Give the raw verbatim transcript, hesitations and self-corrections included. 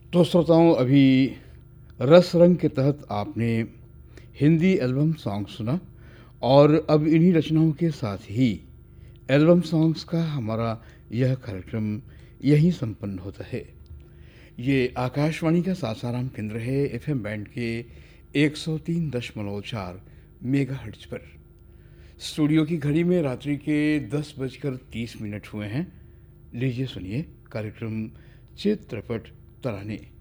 तो श्रोताओं, अभी रस रंग के तहत आपने हिंदी एल्बम सॉन्ग सुना और अब इन्हीं रचनाओं के साथ ही एल्बम सॉन्ग्स का हमारा यह कार्यक्रम यहीं संपन्न होता है। ये आकाशवाणी का सासाराम केंद्र है, एफएम बैंड के एक सौ तीन दशमलव चार मेगाहर्ट्ज पर। स्टूडियो की घड़ी में रात्रि के दस बजकर तीस मिनट हुए हैं। लीजिए सुनिए कार्यक्रम चित्रपट तराने।